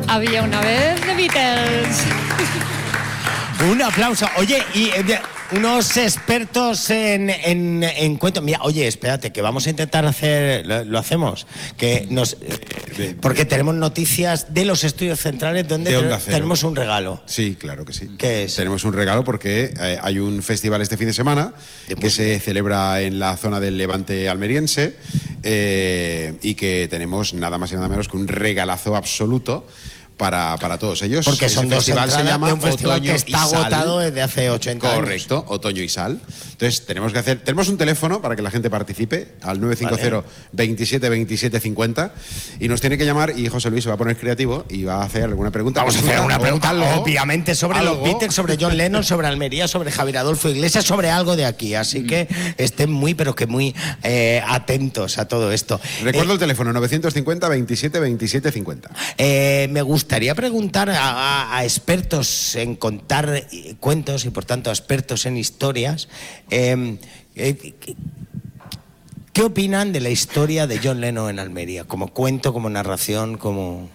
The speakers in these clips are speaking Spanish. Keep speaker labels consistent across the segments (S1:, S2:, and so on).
S1: Había una vez The Beatles.
S2: Un aplauso. Oye, y unos expertos en cuentos. Mira, oye, espérate, que vamos a intentar hacer... ¿Lo hacemos? Que nos... porque tenemos noticias de los estudios centrales donde tenemos un regalo.
S3: Sí, claro que sí.
S2: ¿Qué es?
S3: Tenemos un regalo porque hay un festival este fin de semana que se celebra en la zona del Levante almeriense y que tenemos nada más y nada menos que un regalazo absoluto para todos ellos.
S2: Porque son dos entradas de un festival
S3: Otoño
S2: que está agotado desde hace 80 años.
S3: Correcto, Otoño y Sal. Entonces tenemos un teléfono para que la gente participe al 950 27 27 50 y nos tiene que llamar y José Luis se va a poner creativo y va a hacer alguna pregunta.
S2: Vamos a hacer una pregunta, obviamente, sobre los Beatles, sobre John Lennon, sobre Almería, sobre Javier Adolfo Iglesias, sobre algo de aquí. Así que estén muy, pero que muy atentos a todo esto.
S3: Recuerdo el teléfono, 950 27 27 50.
S2: Me gustaría preguntar a expertos en contar cuentos y, por tanto, a expertos en historias, ¿qué opinan de la historia de John Lennon en Almería? Como cuento, como narración, como...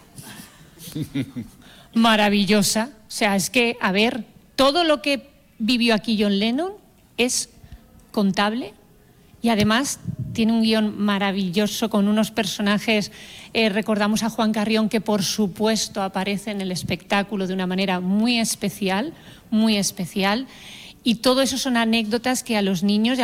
S1: Maravillosa. O sea, es que, a ver, todo lo que vivió aquí John Lennon es contable y además tiene un guión maravilloso con unos personajes. Recordamos a Juan Carrión, que por supuesto aparece en el espectáculo de una manera muy especial, y todo eso son anécdotas que a los niños